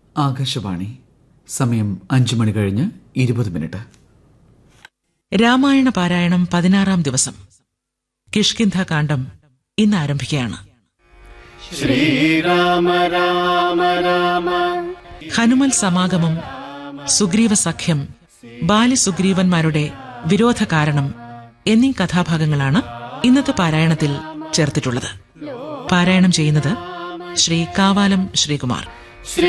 ആകാശവാണി. സമയം 5:20 രാമായണ പാരായണം 16-ാം ദിവസം. കിഷ്കിന്ധ കാണ്ഡം ഇന്ന് ആരംഭിക്കുകയാണ്. ശ്രീരാമ രാമ രാമ. ഹനുമൽ സമാഗമം, സുഗ്രീവ സഖ്യം, ബാലിസുഗ്രീവന്മാരുടെ വിരോധ കാരണം എന്നീ കഥാഭാഗങ്ങളാണ് ഇന്നത്തെ പാരായണത്തിൽ ചേർത്തിട്ടുള്ളത്. പാരായണം ചെയ്യുന്നത് ശ്രീ കാവാലം ശ്രീകുമാർ.